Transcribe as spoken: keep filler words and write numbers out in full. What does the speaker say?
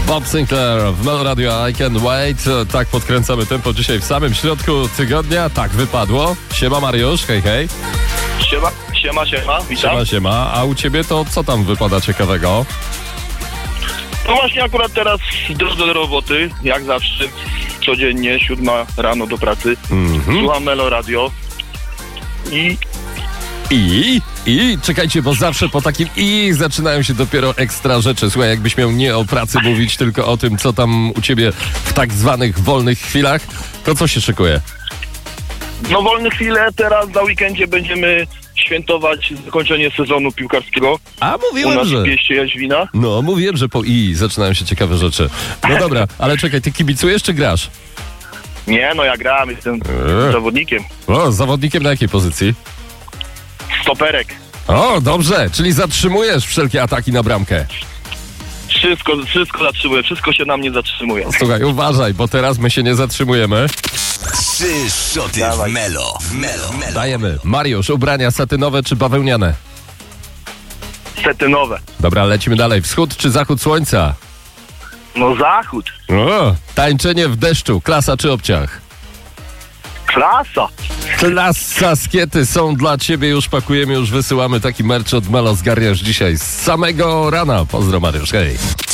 Bob Sinclair w Melo Radio I Can't Wait. Tak podkręcamy tempo dzisiaj w samym środku tygodnia. Tak wypadło. Siema Mariusz, hej hej. Siema, siema, siema, witam. Siema, siema. A u ciebie to co tam wypada ciekawego? No właśnie akurat teraz w drodze do roboty, jak zawsze, codziennie, siódma rano do pracy. Mhm. Słucham Melo Radio i... I? I? Czekajcie, bo zawsze po takim i zaczynają się dopiero ekstra rzeczy. Słuchaj, jakbyś miał nie o pracy mówić, tylko o tym, co tam u ciebie w tak zwanych wolnych chwilach, to co się szykuje? No wolne chwile, teraz na weekendzie będziemy świętować zakończenie sezonu piłkarskiego. A U mówiłem, nas że... w Pieście Jaźwina. No, mówiłem, że po i zaczynają się ciekawe rzeczy. No dobra, ale czekaj, ty kibicujesz czy grasz? Nie, no ja gram, jestem Eee. zawodnikiem. O, zawodnikiem na jakiej pozycji? Stoperek. O, dobrze, czyli zatrzymujesz wszelkie ataki na bramkę. Wszystko, wszystko zatrzymuje, wszystko się na mnie zatrzymuje. Słuchaj, uważaj, bo teraz my się nie zatrzymujemy. Trzy szoty Dawaj. w Melo. W Melo. Melo. Dajemy. Mariusz, ubrania satynowe czy bawełniane? Setynowe. Dobra, lecimy dalej. Wschód czy zachód słońca? No zachód. O, tańczenie w deszczu, klasa czy obciach? Klasa. Klasa, skiety są dla ciebie, już pakujemy, już wysyłamy taki merch od Melo, zgarniasz dzisiaj z samego rana. Pozdro Mariusz, hej.